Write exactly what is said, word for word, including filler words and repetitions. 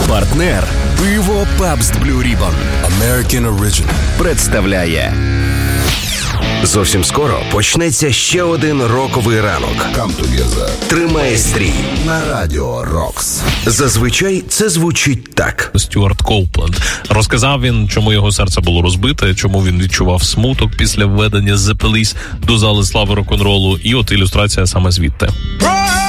Партнер пиво Pabst Blue Ribbon American Original представляє. Зовсім скоро почнеться ще один роковий ранок. Come together. Тримає стрій На радіо Рокс. Зазвичай це звучить так. Стюарт Коупленд. Розказав він, чому його серце було розбите, чому він відчував смуток після введення The Police до зали слави рок-н-ролу. І от ілюстрація саме звідти.